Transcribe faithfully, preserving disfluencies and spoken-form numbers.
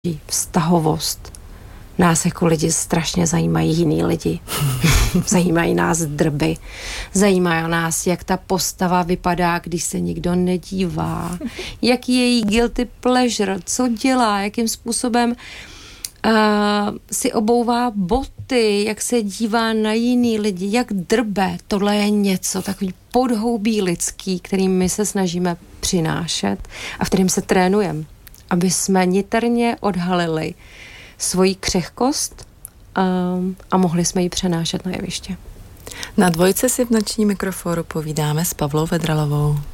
vztahovost. Nás jako lidi strašně zajímají jiný lidi. Zajímají nás drby. Zajímají nás, jak ta postava vypadá, když se nikdo nedívá. Jaký je její guilty pleasure, co dělá, jakým způsobem uh, si obouvá boty, jak se dívá na jiný lidi, jak drbe. Tohle je něco, takový podhoubí lidský, kterým my se snažíme přinášet a v kterým se trénujeme, aby jsme niterně odhalili svoji křehkost um, a mohli jsme ji přenášet na jeviště. Na dvojce si v noční mikrofonu povídáme s Pavlou Vedralovou.